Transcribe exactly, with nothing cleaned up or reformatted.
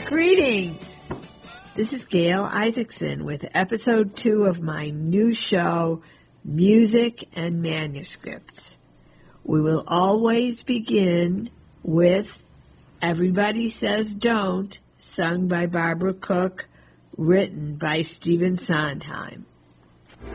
Greetings! This is Gail Isaacson with episode two of my new show, Music and Manuscripts. We will always begin with Everybody Says Don't, sung by Barbara Cook, written by Stephen Sondheim.